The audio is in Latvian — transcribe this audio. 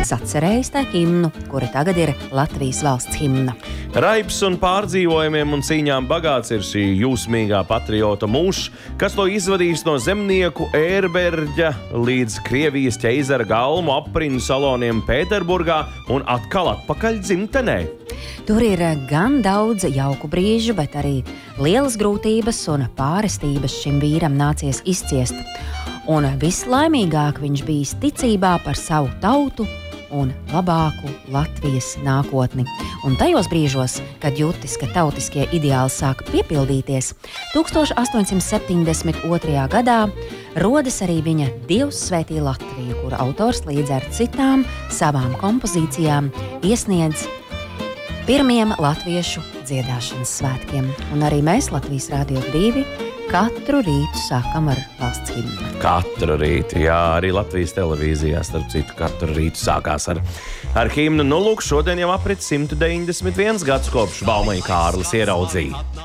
sacerējis tā himnu, kura tagad ir Latvijas valsts himna. Raips un pārdzīvojumiem un cīņām bagāts ir šī jūsmīgā patriota mūžs, kas to izvadīs no zemnieku ērberģa līdz Krievijas ķeizara galmu aprinu saloniem Pēterburgā un atkal atpakaļ dzimtenē. Tur ir gan daudz jauku brīžu, bet arī lielas grūtības un pārestības šim vīram nācies izciest. Un vislaimīgāk viņš bijis ticībā par savu tautu un labāku Latvijas nākotni. Un tajos brīžos, kad jutis, ka tautiskie ideāli sāk piepildīties, 1872. gadā rodas arī viņa Dievs svētī Latviju, kura autors līdz ar citām savām kompozīcijām iesniedz pirmiem latviešu dziedāšanas svētkiem. Un arī mēs, Latvijas Radio 2, katru rītu sākam ar valsts himnu. Katru rītu, jā, arī Latvijas televīzijā, starp citu, katru rītu sākās ar himnu. Nu, lūk, šodien jau aprit 191 gads kopš Baumai Kārlis ieraudzīja.